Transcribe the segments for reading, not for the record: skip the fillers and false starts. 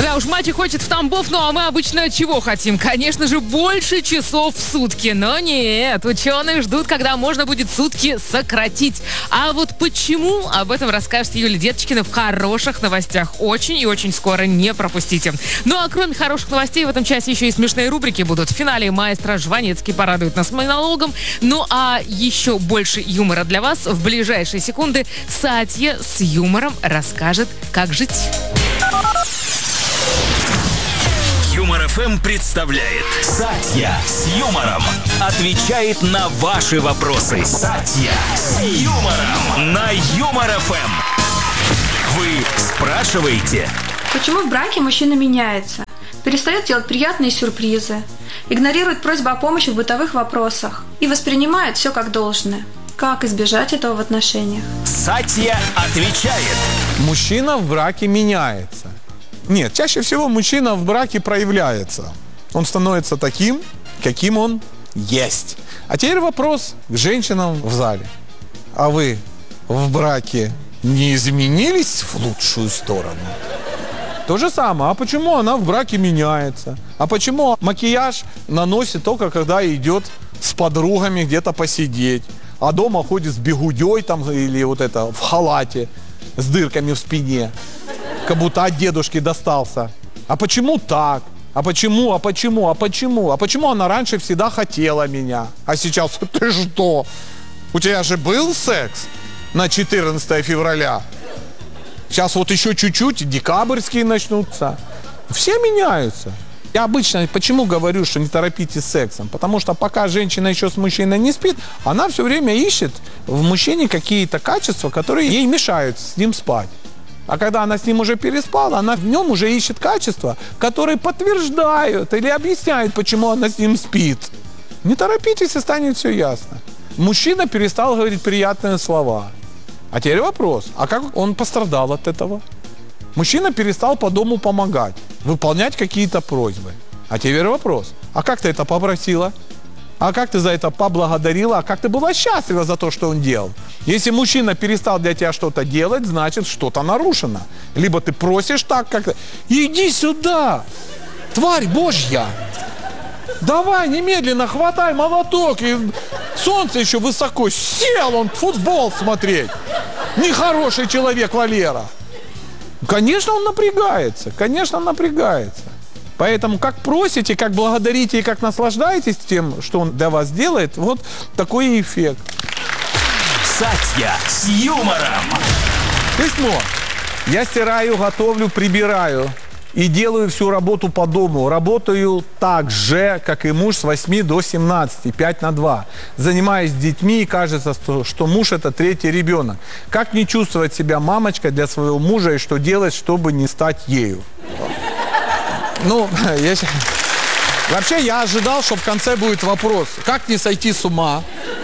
Да уж, мальчик хочет в Тамбов, ну а мы обычно чего хотим? Конечно же, больше часов в сутки. Но нет, ученые ждут, когда можно будет сутки сократить. А вот почему, об этом расскажет Юлия Деточкина в хороших новостях. Очень и очень скоро, не пропустите. Ну а кроме хороших новостей, в этом часе еще и смешные рубрики будут. В финале маэстро Жванецкий порадует нас монологом. Ну а еще больше юмора для вас в ближайшие секунды Сатья с юмором расскажет, как жить. Юмор ФМ представляет Сатья с юмором. Отвечает на ваши вопросы. Сатья с юмором на Юмор ФМ. Вы спрашиваете? Почему в браке мужчина меняется? Перестает делать приятные сюрпризы, игнорирует просьбы о помощи в бытовых вопросах и воспринимает все как должное. Как избежать этого в отношениях? Сатья отвечает. Мужчина в браке меняется. Нет, чаще всего мужчина в браке проявляется. Он становится таким, каким он есть. А теперь вопрос к женщинам в зале. А вы в браке не изменились в лучшую сторону? То же самое. А почему она в браке меняется? А почему макияж наносит только, когда идет с подругами где-то посидеть? А дома ходит с бигудей там, или вот это в халате с дырками в спине, как будто от дедушки достался. А почему так? А почему она раньше всегда хотела меня? А сейчас ты что? У тебя же был секс на 14 февраля? Сейчас вот еще чуть-чуть, декабрьские начнутся. Все меняются. Я обычно почему говорю, что не торопитесь с сексом? Потому что пока женщина еще с мужчиной не спит, она все время ищет в мужчине какие-то качества, которые ей мешают с ним спать. А когда она с ним уже переспала, она в нем уже ищет качества, которые подтверждают или объясняют, почему она с ним спит. Не торопитесь, и станет все ясно. Мужчина перестал говорить приятные слова. А теперь вопрос, а как он пострадал от этого? Мужчина перестал по дому помогать, выполнять какие-то просьбы. А теперь вопрос, а как ты это попросила? А как ты за это поблагодарила? А как ты была счастлива за то, что он делал? Если мужчина перестал для тебя что-то делать, значит, что-то нарушено. Либо ты просишь так, как-то. Иди сюда, тварь божья! Давай немедленно хватай молоток. И солнце еще высоко. Сел он футбол смотреть. Нехороший человек Валера. Конечно, он напрягается. Поэтому как просите, как благодарите и как наслаждаетесь тем, что он для вас делает, вот такой эффект. Сатья с юмором. Письмо. Я стираю, готовлю, прибираю и делаю всю работу по дому. Работаю так же, как и муж с 8 до 17, 5 на 2. Занимаюсь детьми и кажется, что муж – это третий ребенок. Как не чувствовать себя мамочкой для своего мужа и что делать, чтобы не стать ею? Ну, вообще я ожидал, что в конце будет вопрос, как не сойти с ума,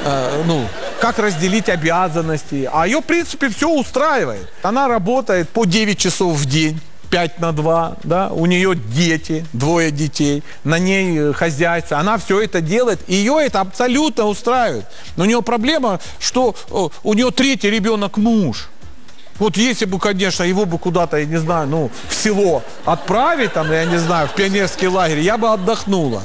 как разделить обязанности. А ее, в принципе, все устраивает. Она работает по 9 часов в день. 5 на 2, да, у нее дети, 2 детей, на ней хозяйство, она все это делает, и ее это абсолютно устраивает. Но у нее проблема, что у нее третий ребенок муж. Вот если бы, конечно, его бы куда-то, я не знаю, в село отправить, там, я не знаю, в пионерский лагерь, я бы отдохнула.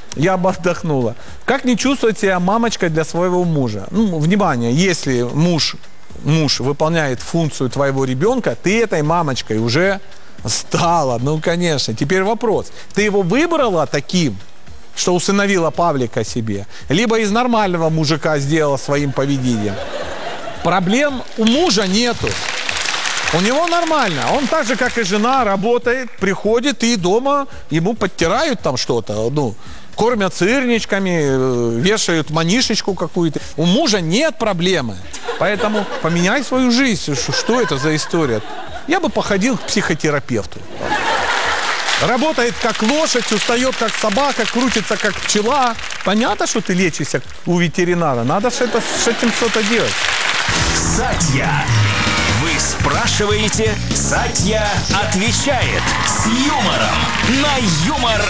Как не чувствовать себя мамочкой для своего мужа? Внимание, если муж выполняет функцию твоего ребенка, ты этой мамочкой уже стала. Конечно. Теперь вопрос. Ты его выбрала таким, что усыновила Павлика себе, либо из нормального мужика сделала своим поведением? Проблем у мужа нету. У него нормально. Он так же, как и жена, работает, приходит, и дома ему подтирают там что-то, кормят сырничками, вешают манишечку какую-то. У мужа нет проблемы. Поэтому поменяй свою жизнь. Что это за история? Я бы походил к психотерапевту. Работает как лошадь, устает как собака, крутится как пчела. Понятно, что ты лечишься у ветеринара. Надо с этим что-то делать. Сатья. Вы спрашиваете, Сатья отвечает с юмором на Юмор